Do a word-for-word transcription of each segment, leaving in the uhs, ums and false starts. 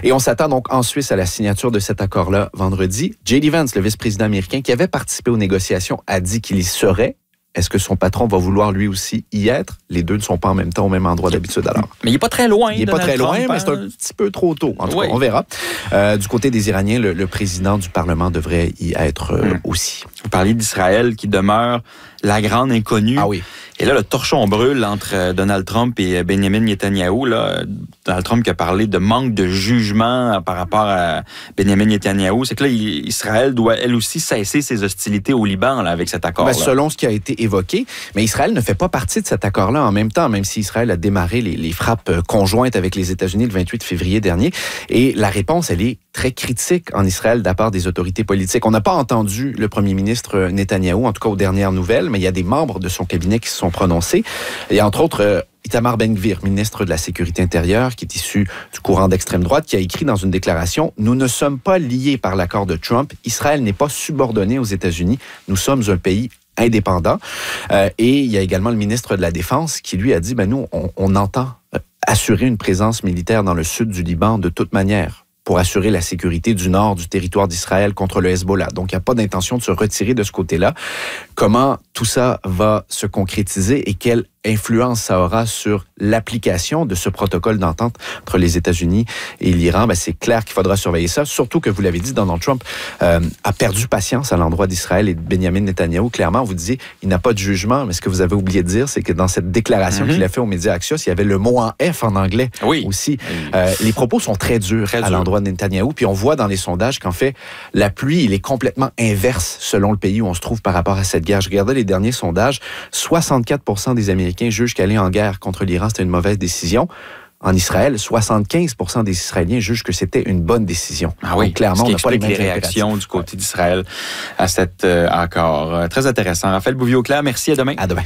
Et on s'attend donc en Suisse à la signature de cet accord-là vendredi. J D Vance, le vice-président américain qui avait participé aux négociations, a dit qu'il y serait. Est-ce que son patron va vouloir lui aussi y être? Les deux ne sont pas en même temps au même endroit d'habitude alors. Mais il n'est pas très loin. Il n'est pas très loin, mais c'est un petit peu trop tôt. En tout oui. cas, on verra. Euh, du côté des Iraniens, le, le président du Parlement devrait y être euh, mmh. aussi. Vous parliez d'Israël qui demeure la grande inconnue. Ah oui. Et là, le torchon brûle entre Donald Trump et Benjamin Netanyahou. Là, Donald Trump qui a parlé de manque de jugement par rapport à Benjamin Netanyahou. C'est que là, Israël doit, elle aussi, cesser ses hostilités au Liban là, avec cet accord-là. Ben, selon ce qui a été évoqué. Mais Israël ne fait pas partie de cet accord-là en même temps, même si Israël a démarré les, les frappes conjointes avec les États-Unis le vingt-huit février dernier. Et la réponse, elle est très critique en Israël de la part des autorités politiques. On n'a pas entendu le premier ministre Netanyahou, en tout cas aux dernières nouvelles, mais il y a des membres de son cabinet qui se sont prononcés. Et entre autres, euh, Itamar Ben-Gvir, ministre de la Sécurité intérieure, qui est issu du courant d'extrême droite, qui a écrit dans une déclaration « Nous ne sommes pas liés par l'accord de Trump. Israël n'est pas subordonné aux États-Unis. Nous sommes un pays indépendant. Euh, » Et il y a également le ministre de la Défense qui, lui, a dit ben, « Nous, on, on entend assurer une présence militaire dans le sud du Liban de toute manière. » pour assurer la sécurité du nord du territoire d'Israël contre le Hezbollah. Donc, il n'y a pas d'intention de se retirer de ce côté-là. Comment tout ça va se concrétiser et quelle influence ça aura sur l'application de ce protocole d'entente entre les États-Unis et l'Iran, ben c'est clair qu'il faudra surveiller ça. Surtout que, vous l'avez dit, Donald Trump euh, a perdu patience à l'endroit d'Israël et de Benjamin Netanyahou. Clairement, vous disiez, il n'a pas de jugement, mais ce que vous avez oublié de dire, c'est que dans cette déclaration mm-hmm. qu'il a fait aux médias Axios, il y avait le mot en F en anglais oui. aussi. Oui. Euh, les propos sont très durs très à dur. l'endroit de Netanyahou, puis on voit dans les sondages qu'en fait, l'appui, il est complètement inverse selon le pays où on se trouve par rapport à cette guerre. Je regardais les derniers sondages, soixante-quatre pour cent des Américains jugent qu'aller en guerre contre l'Iran, c'était une mauvaise décision. En Israël, soixante-quinze pour cent des Israéliens jugent que c'était une bonne décision. Ah oui, donc, clairement, ce qui on n'a pas les, les réactions du côté d'Israël à cet euh, accord. Euh, très intéressant. Raphaël Bouvier-Auclair, merci. À demain. À demain.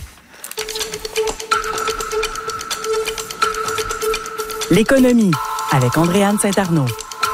L'économie avec Andréane Saint-Arnaud.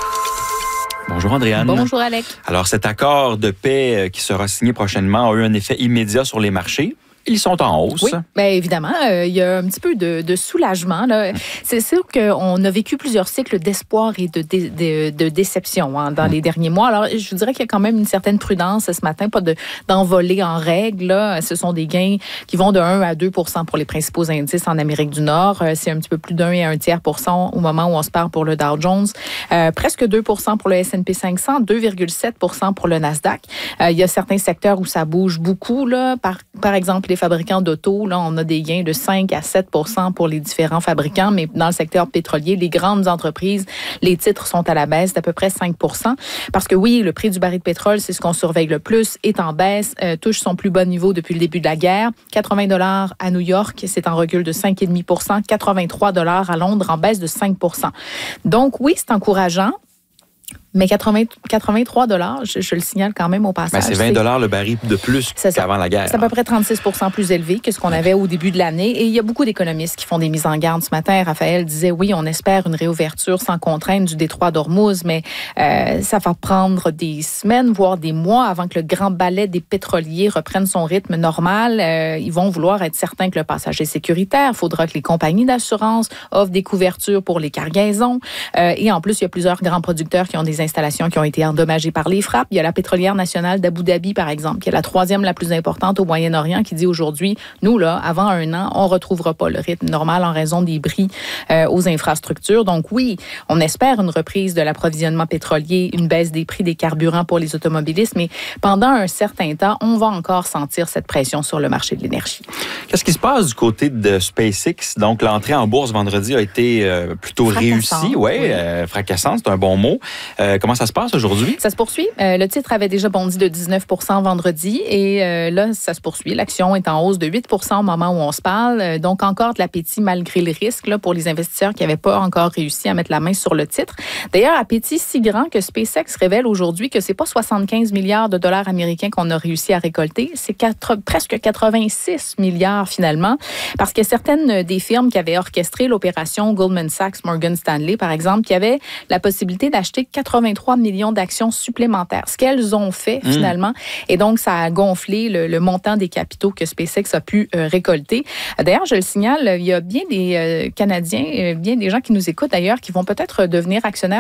Bonjour Andréane. Bonjour Alec. Alors cet accord de paix qui sera signé prochainement a eu un effet immédiat sur les marchés. Ils sont en hausse. Oui, bien évidemment. Euh, il y a un petit peu de, de soulagement. Là. C'est sûr qu'on a vécu plusieurs cycles d'espoir et de, de, de, de déception hein, dans mmh. les derniers mois. Alors, je vous dirais qu'il y a quand même une certaine prudence ce matin, pas de, d'envoler en règle. Là. Ce sont des gains qui vont de un à deux pour cent pour les principaux indices en Amérique du Nord. C'est un petit peu plus d'un et un tiers pour cent au moment où on se parle pour le Dow Jones. Euh, presque deux pour cent pour le S and P cinq cents, deux virgule sept pour cent pour le Nasdaq. Euh, il y a certains secteurs où ça bouge beaucoup. Là. Par, par exemple, les fabricants d'auto, là, on a des gains de cinq à sept pour cent pour les différents fabricants, mais dans le secteur pétrolier, les grandes entreprises, les titres sont à la baisse d'à peu près cinq pour cent. Parce que oui, le prix du baril de pétrole, c'est ce qu'on surveille le plus, est en baisse, euh, touche son plus bas niveau depuis le début de la guerre. quatre-vingts dollars à New York, c'est en recul de cinq virgule cinq pour cent. quatre-vingt-trois dollars à Londres, en baisse de cinq pour cent. Donc oui, c'est encourageant. Mais quatre-vingts, quatre-vingt-trois dollars, je, je le signale quand même au passage. Ben c'est vingt dollars le baril de plus c'est qu'avant la guerre. C'est à peu près trente-six pour cent plus élevé que ce qu'on avait au début de l'année. Et il y a beaucoup d'économistes qui font des mises en garde ce matin. Raphaël disait, oui, on espère une réouverture sans contrainte du détroit d'Ormuz, mais euh, ça va prendre des semaines, voire des mois avant que le grand ballet des pétroliers reprenne son rythme normal. Euh, ils vont vouloir être certains que le passage est sécuritaire. Il faudra que les compagnies d'assurance offrent des couvertures pour les cargaisons. Euh, et en plus, il y a plusieurs grands producteurs qui ont des installations qui ont été endommagées par les frappes. Il y a la pétrolière nationale d'Abu Dhabi, par exemple, qui est la troisième la plus importante au Moyen-Orient, qui dit aujourd'hui, nous, là, avant un an, on ne retrouvera pas le rythme normal en raison des bris euh, aux infrastructures. Donc oui, on espère une reprise de l'approvisionnement pétrolier, une baisse des prix des carburants pour les automobilistes, mais pendant un certain temps, on va encore sentir cette pression sur le marché de l'énergie. Qu'est-ce qui se passe du côté de SpaceX? Donc, l'entrée en bourse vendredi a été euh, plutôt réussie. Ouais, oui, euh, fracassante, c'est un bon mot. Euh, comment ça se passe aujourd'hui? Ça se poursuit. Euh, le titre avait déjà bondi de dix-neuf pour cent vendredi et euh, là, ça se poursuit. L'action est en hausse de huit pour cent au moment où on se parle. Euh, donc, encore de l'appétit malgré le risque là, pour les investisseurs qui n'avaient pas encore réussi à mettre la main sur le titre. D'ailleurs, appétit si grand que SpaceX révèle aujourd'hui que c'est pas soixante-quinze milliards de dollars américains qu'on a réussi à récolter, c'est quatre, presque quatre-vingt-six milliards finalement, parce qu'il y a certaines des firmes qui avaient orchestré l'opération, Goldman Sachs, Morgan Stanley, par exemple, qui avaient la possibilité d'acheter quatre-vingt-trois millions d'actions supplémentaires, ce qu'elles ont fait mmh. finalement. Et donc, ça a gonflé le, le montant des capitaux que SpaceX a pu euh, récolter. D'ailleurs, je le signale, il y a bien des euh, Canadiens, euh, bien des gens qui nous écoutent d'ailleurs, qui vont peut-être devenir actionnaires